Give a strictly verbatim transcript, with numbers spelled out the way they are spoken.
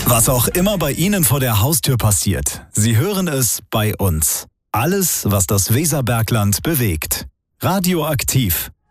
Was auch immer bei Ihnen vor der Haustür passiert, Sie hören es bei uns. Alles, was das Weserbergland bewegt. Radioaktiv.